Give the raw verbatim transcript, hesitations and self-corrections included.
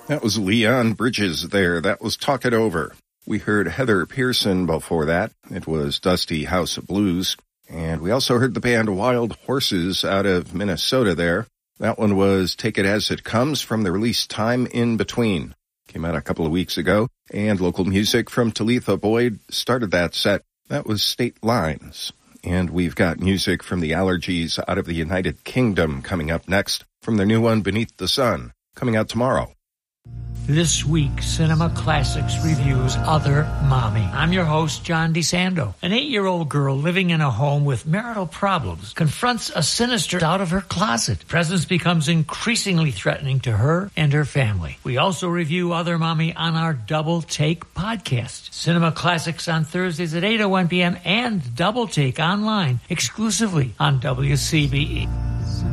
That was Leon Bridges there. That was Talk It Over. We heard Heather Pearson before that. It was Dusty House of Blues. And we also heard the band Wild Horses out of Minnesota there. That one was Take It As It Comes from the release Time in Between. Came out a couple of weeks ago. And local music from Talitha Boyd started that set. That was State Lines. And we've got music from the Allergies out of the United Kingdom coming up next from their new one Beneath the Sun, coming out tomorrow. This week, Cinema Classics reviews Other Mommy. I'm your host, John DeSando. An eight-year-old girl living in a home with marital problems confronts a sinister out of her closet. Presence becomes increasingly threatening to her and her family. We also review Other Mommy on our Double Take podcast. Cinema Classics on Thursdays at eight oh one p.m. and Double Take online exclusively on W C B E.